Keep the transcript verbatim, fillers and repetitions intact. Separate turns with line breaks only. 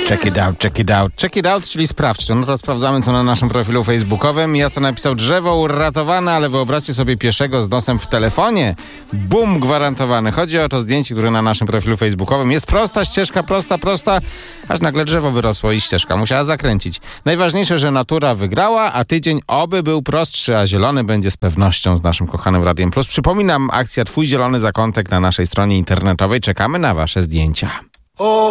Check it out, check it out. Check it out, czyli sprawdź. No to sprawdzamy, co na naszym profilu facebookowym. Ja co napisał: drzewo uratowane, ale wyobraźcie sobie pieszego z nosem w telefonie. Bum, gwarantowany. Chodzi o to zdjęcie, które na naszym profilu facebookowym jest prosta ścieżka, prosta, prosta, aż nagle drzewo wyrosło i ścieżka musiała zakręcić. Najważniejsze, że natura wygrała, a tydzień oby był prostszy, a zielony będzie z pewnością z naszym kochanym Radiem Plus. Przypominam, akcja Twój Zielony Zakątek na naszej stronie internetowej. Czekamy na wasze zdjęcia.